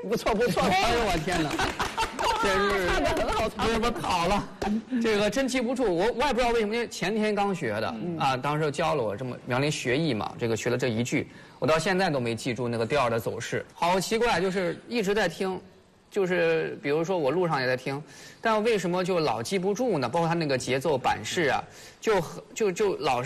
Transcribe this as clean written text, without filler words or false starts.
不错不错。 哎呦我天哪！这是唱得很好，唱这不考了，这个真记不住。我也不知道为什么，因为前天刚学的啊，当时教了我这么苗林学艺嘛，这个学了这一句，我到现在都没记住那个调的走势，好奇怪，就是一直在听，就是比如说我路上也在听，但为什么就老记不住呢？包括它那个节奏板式啊，就老是。